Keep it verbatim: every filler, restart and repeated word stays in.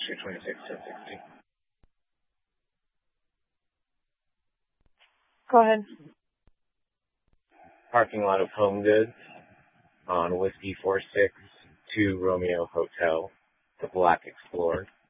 two twenty-six, ten sixty. Go ahead. Parking lot of Home Goods on Whiskey four six two Romeo Hotel, the Black Explorer.